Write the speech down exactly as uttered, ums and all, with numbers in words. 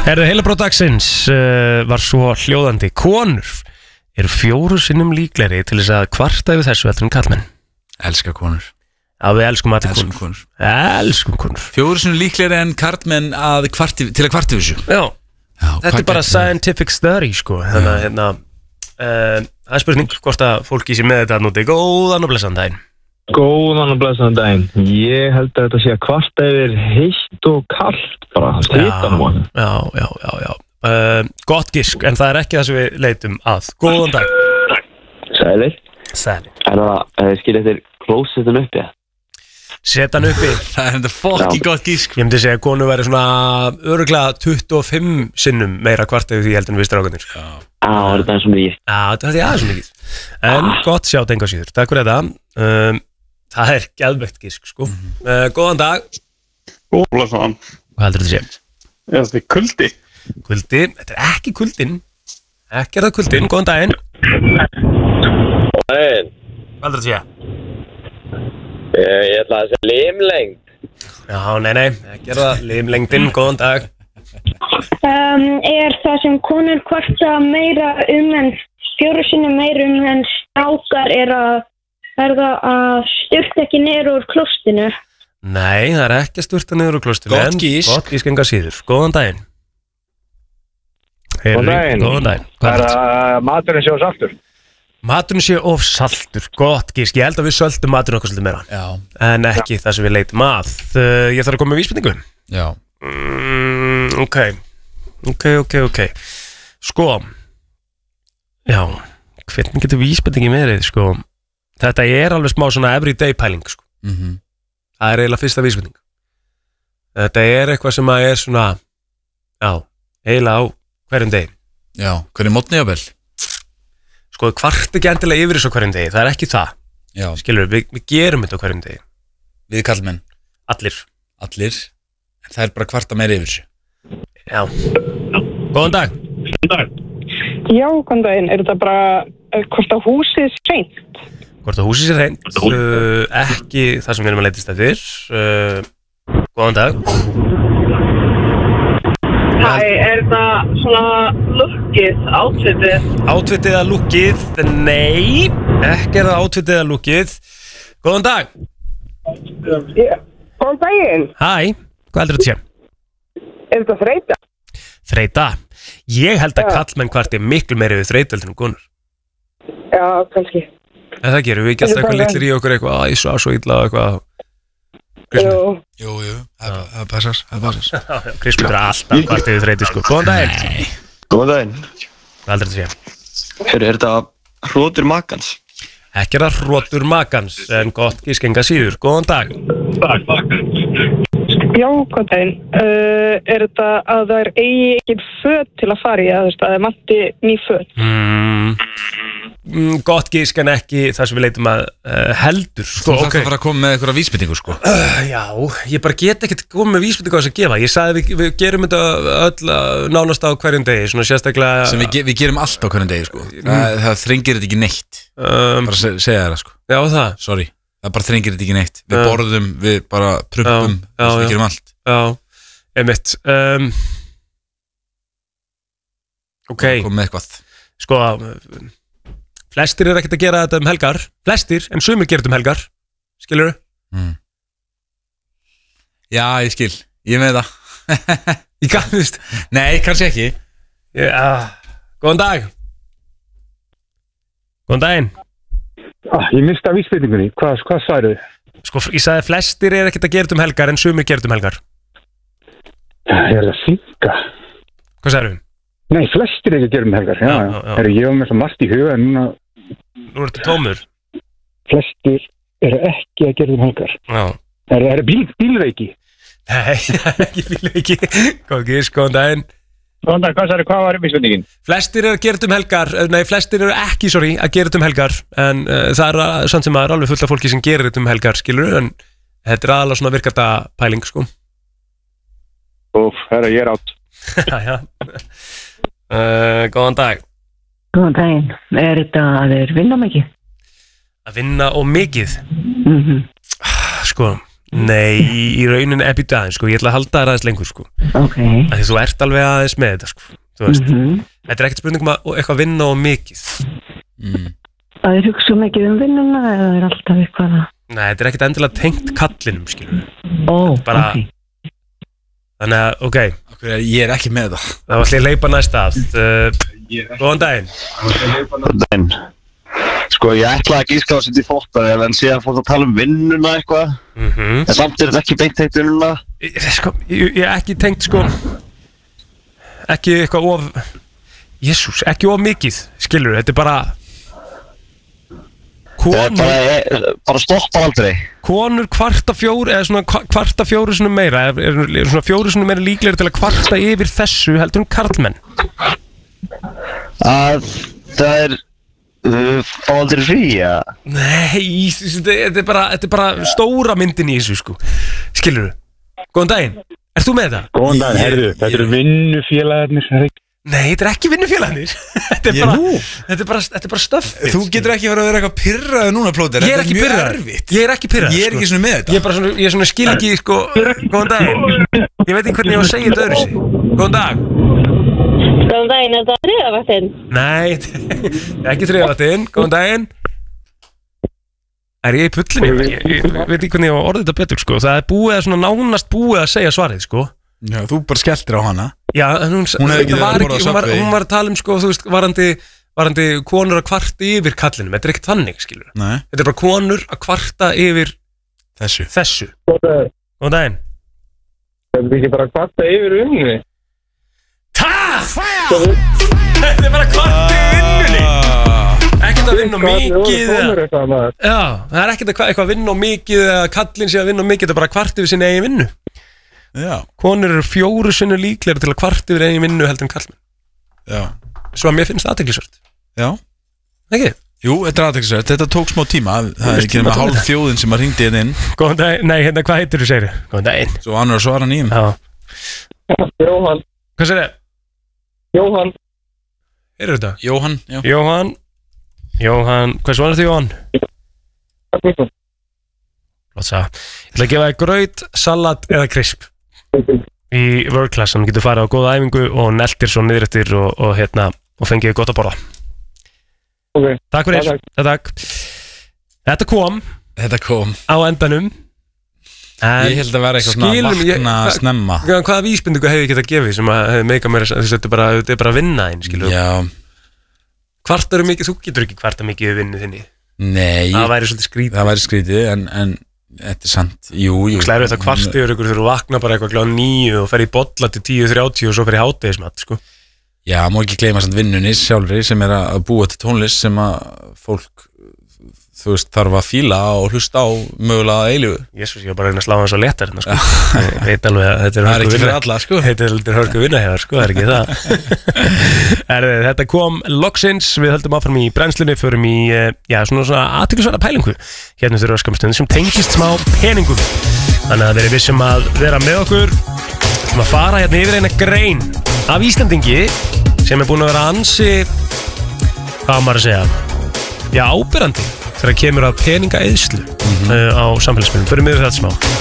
Herðu, heilabrót dagsins uh, var svo hljóðandi. Konur eru fjóru sinnum líklegri til þess að kvarta yfir þessu heldur en karlmenn. Elska konur. Já, við elskum allir Elskum konur. konur. Elskum konur. Fjóru sinnum líklegri en karlmenn að kvarti, til að kvarta yfir þessu. Já, Já, þetta er bara scientific study, sko. Þannig að, hérna, uh, það er spurning hvort að fólki sé með þetta að núti. Góðan og blessan daginn. Góðan og blessaðan daginn. Ég held að þetta sé að kvarta yfir heitt og kalt bara. Hitan og Já, já, já, já. Uh, gott gisk, en það er ekki það sem við leitum að. Góðan dag. Sælir. Sælir. Er það að þið skilir eftir klósetin uppi? Seta hann uppi. Það er þetta fokki gott gísk. Ég myndi segja að konu væri svona örugglega tuttugu og fimm sinnum meira kvart yfir því heldur en við strákarnir. Já, það er þetta eins og mikið. Já, þetta er aðeins mikið. En gott sjátt enga síður. Takk fyrir þetta. Um, það er geðveikt gisk, sko. Uh, góðan dag. Ólason. Hvað heldur þetta sé? Já, þetta er kuldi. Kuldi. Þetta er ekki kuldin. Ekki er það kuldin. Góðan daginn. Nei, Hvað heldur þetta sé? ég, ég ætla að segja limlengd. Já, nei, nei. Ekki er það limlengdin. Góðan dag. Um, er það sem konur kvarta meira um en fjóru sinni meira um en strákar er að er það að styrta ekki niður úr klostinu? Nei, það er ekki að sturta niður úr klostinu. Gott en gísk. Gott gísk enga síður. Góðan daginn. Góðan daginn. Góðan daginn. Það Hvað er er þetta? að maturinn sé á saltur. Maturinn sé of saltur. Gott gísk. Ég held að við söltum maturinn okkur svolítið meira. Já, En ekki það sem við leitum að. Uh, ég þarf að koma með vísbendingu. já. Mm, ok. Ok, ok, ok. Sko. Já. Hvernig getur vísbendingi verið, sko? Þetta er alveg smá svona everyday pæling, sko. Mhm. Það er eiginlega fyrsta vísbending. Þetta er eitthvað sem að er svona, já, eiginlega á hverjum degi. Já, hvernig mótni ég vel? Sko, kvart ekki endilega yfir þessu á hverjum degi. Það er ekki það. Já, Skilur, við, við gerum þetta á hverjum degi. við kallmenn, Allir. allir. En það er bara kvarta meira yfir þessu. Já. Góðan dag. Já, góðan daginn. Er þetta bara uh, hvort að húsið sé hreint? Hvort að húsið sér hreint. Uh, ekki það sem við erum að leitast eftir. Uh, góðan dag. Hæ, er það svona lukkið, átfitið? Átfitið að lukkið. Nei. Ekki er það átfitið að lukkið. Góðan dag. Yeah. Góðan daginn. Hæ. Hvað heldur þetta sé? Er þetta þreita? Þreita. Ég held að kallmenn hvart er miklu meiri við þreytöldin um konur. Já, kannski. En það gerum við ekki alltaf eitthvað litlir í okkur eitthvað, að ég svo svo illa og eitthvað. Jú. Jú, jú, það það passar, það passar. Kristur er alltaf hvart yfir þreytu, sko. Góðan daginn. Góðan daginn. Hvað heldur þetta sé? Er þetta hrótur makans? Ekki er það hrótur makans, en gott gísk enga síður. Góðan dag. Já, góðan daginn. Uh, er þetta að það er eigi ekki föt til að fara í, að þú veist, að það er manti ný föt? Mm, mm, gott gísk en ekki það sem við leitum að uh, heldur. Þú Sko, þarf ok. að fara að koma með eitthvað vísbendingu, sko. Uh, já, ég bara get ekkert komið með vísbendingu á þess að gefa. Ég sagði við, við gerum þetta öll uh, nánast á hverjum degi, svona sérstaklega. Sem við, ge við gerum allt á hvernig degi, sko. Það, það þrengir þetta ekki neitt. Um, Bara se segja það, sko. já, það. Sorry. Það bara þrengir þetta ekki neitt. Við Já. borðum, við bara prumpum, Já, já, við já. gerum allt. Já, einmitt. Um, ok, Kom með eitthvað. sko, flestir er ekkert að gera þetta um helgar. Flestir, en sumir gera þetta um helgar. Skilurðu? Mm. Já, ég skil. Ég með það. Ég kannist. Nei, kannski ekki. Já, góðan dag. Góðan daginn. Ah, ég mista vísbendingunni. Hvað, hvað svarðu? Sko, ég sagði flestir er ekkert að gera þetta um helgar, en sumir gera þetta um helgar. Ég er að synga. Hvað sagðirðu? Nei, flestir er ekki að gera um helgar. Já, Já, já. já, já. Herru, ég var með svo margt í huga en núna Nú ertu tómur. flestir eru ekki að gera um helgar. Já. Er það bíl, bílreiki? Nei, ekki fílu ekki. Góð gís, góðan daginn. Góðan dag, hvað sagði, hvað var vísbendingin? Flestir eru að gera þetta um helgar, eh, nei, flestir eru ekki, sorry, að gera þetta um helgar, en uh, það er uh, samt sem að það er alveg fullt af fólki sem gerir þetta um helgar, skilur, en þetta er aðalega svona virkata pæling, sko. Úf, herra, ég er átt. Jæja. uh, góðan dag. Góðan daginn. Er þetta að þeir vinna mikið? Að vinna og mikið. Mhm. Sko, Nei, í, í rauninni er býtu aðeins sko. Ég ætla að halda þér aðeins lengur sko. Ok. Af því þú ert alveg aðeins með þetta sko. Þú veist, Mhm. þetta er ekkert spurning um að eitthvað vinna og mikið. mm. Það er hugsa mikið um vinnuna eða er alltaf eitthvað að... Nei, þetta er ekkert endilega tengt kallinum, skilur. Ó, Bara- ok. Þannig að, ok, Okkur er, ég er ekki með það. það var allir að leipa næsta að. Uh, góðan daginn. Daginn. Sko, ég ætla að gíska á að setja í þvottavél en sé að fótt að tala um vinnuna eitthvað. Mm En samt er þetta ekki beint tengt vinnuna. Ég, sko, ég, ég er ekki tengt, sko, ekki eitthvað of, jésús, ekki of mikið, skilur, þetta er bara, Þetta er konur, bara, bara stoppar aldrei. konur kvarta fjóru, eða svona kva- kvarta fjóru sinum meira, er, er, er svona fjóru sinum meira líklegri til að kvarta yfir þessu heldur um karlmenn. Að það er uh, fá aldrei frí, já. Nei, þetta þetta er bara, þetta er bara stóra myndin í þessu, sko, skilur góðan daginn, ert þú með þetta? Góðan dag, herðu, þetta eru vinnufélagarnir sem er Nei, þetta er ekki vinnufélagarnir. Þetta er Ég- bara, Nú? þetta er bara, þetta er bara stöffið. Þú getur ekki verið að vera eitthvað pyrraður núna, Plóter. Ég er ekki Þetta pyrraður. mjög erfitt. Ég er ekki pyrraður, Ég er sko. ekki svona með þetta. Ég er bara svona, ég er svona skil ekki, sko, góðan daginn. Ég veit ekki hvernig ég var að segja þetta öðru sig. Góðan dag. Góðan daginn, er þetta þriðavaktinn? Nei, þetta er ekki þriðavaktinn. Góðan daginn. Er ég í pullinu? Ég, ég, ég veit ekki hvernig ég var orðið þetta betur, sko. Það er búið að svona nánast búið að segja svarið, sko. Já, þú bara skelltir á hana. Já, en hún, Hún hefði ekki þetta var verið að borða ekki, hún var, Subway. hún var að tala um, sko, þú veist, varandi, varandi konur að kvarta yfir kallinum. Þetta er ekki þannig, skilur. Nei, Þetta er bara konur að kvarta yfir þessu. þessu. Þetta Góðan daginn. er ekki bara kvarta yfir vinnunni. Takk! Þetta er bara kvarti í vinnunni. Ekkert að vinna mikið eða- Já, það er ekkert að hva- eitthvað að vinna mikið eða kallinn sé að vinna mikið, þetta er bara kvarti yfir sinni eigin vinnu. Já, Konur eru fjóru sinni líklegri til að kvarti yfir eigin vinnu heldur en kallmenn. já, Svo að mér finnst það athyglisvert. já. Ekki? Jú, þetta er aðteklisvægt. Þetta tók smá tíma. Það er veist ekki tíma nema tók hálf þetta. þjóðin sem að ringdi hérna inn. Góðan daginn, nei, hérna, hvað heitir þú, segir þið? Góðan daginn. Svo annar að svara nýjum. Já. Jóhann, Hvað segir þið? Jóhann, Heyrðu þetta? Jóhann, já. Jóhann. Jóhann, hvað svarar þið, Jóhann? Flott sagði. Ég ætla að gefa þér graut, salat eða krisp í world class, þannig getur farið á góða æfingu og neltir svo niður eftir og, og, hérna, og fengið þér gott að borða. ok. Takk fyrir. Takk. Takk. takk. Þetta kom Þetta kom. á endanum. En Ég held að vera eitthvað svona skilum vakna ég- hva- snemma. hvaða vísbendingu hefði ég getað gefið sem að hefði meika mér að þetta er bara, þetta er bara að vinna einn, skilur. Já, Kvartar mikið, þú getur ekki kvarta mikið við vinnu þinni. nei, Það væri svolítið skrítið. það væri skrítið, en, en þetta er sant. Jú, jú. Slæru þetta kvarti yfir ykkur þegar þú vakna bara eitthvað gláð nýju og fer í bolla til tíu þrjátíu og svo fer í hátegismat, sko. Já, má ekki gleyma samt vinnunni sjálfri sem er að búa til tónlist sem að fólk, þú veist, þarf að fíla og hlusta á mögulega að eilífu. Jésús, ég var bara að reyna að slá hann svo léttar hérna, sko. Ég veit alveg að þetta er Það er hörku ekki fyrir vinna. alla, sko. Þetta er heldur hörku vinna hefur, sko, það er ekki það. Erði, þetta kom loksins, við höldum áfram í brennslunni, förum í, eh, já, svona svona athyglisverða pælingu hérna þurfa skamstunni sem tengist smá peningum. Þannig að þeir eru vissum að vera með okkur, við ætlum að fara hérna yfir eina grein af Íslandingi sem er búin að vera ansi, hvað á maður að segja, já, áberandi þegar kemur að peningaeyðslu mm -hmm. uh, á samfélagsmiðlum. Förum við þetta smá.